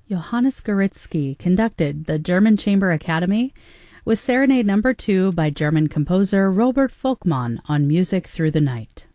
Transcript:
Johannes Goritzky conducted the German Chamber Academy with Serenade No. 2 by German composer Robert Volkmann on Music Through the Night.